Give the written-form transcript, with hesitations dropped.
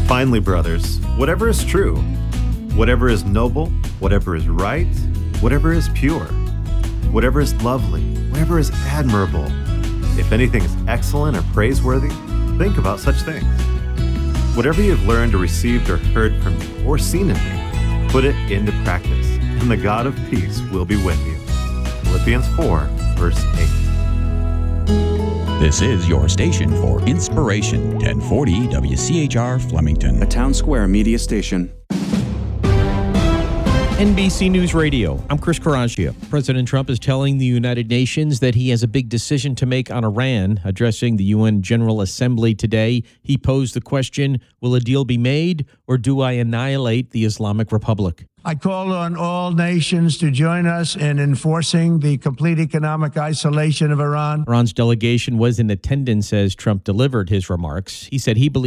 Finally, brothers, whatever is true, whatever is noble, whatever is right, whatever is pure, whatever is lovely, whatever is admirable, if anything is excellent or praiseworthy, think about such things. Whatever you have learned or received or heard from me or seen in me, put it into practice, and the God of peace will be with you. Philippians 4, verse 8. This is your station for inspiration, 1040 WCHR Flemington, a Town Square media station. NBC News Radio, I'm Chris Caraccia. President Trump is telling the United Nations that he has a big decision to make on Iran. Addressing the UN General Assembly today, he posed the question, will a deal be made or do I annihilate the Islamic Republic? I call on all nations to join us in enforcing the complete economic isolation of Iran. Iran's delegation was in attendance as Trump delivered his remarks. He said he believes